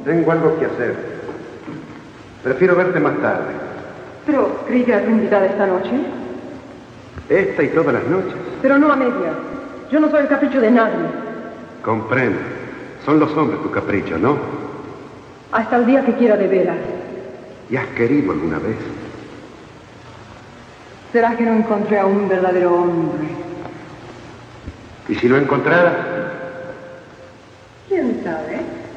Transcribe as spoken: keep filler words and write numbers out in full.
Tengo algo que hacer. Prefiero verte más tarde. Pero creí que era tu invitada esta noche. Esta y todas las noches. Pero no a medias. Yo no soy el capricho de nadie. Comprendo. Son los hombres tu capricho, ¿no? Hasta el día que quiera de veras. ¿Y has querido alguna vez? ¿Será que no encontré a un verdadero hombre? ¿Y si lo encontraras? ¿Quién sabe?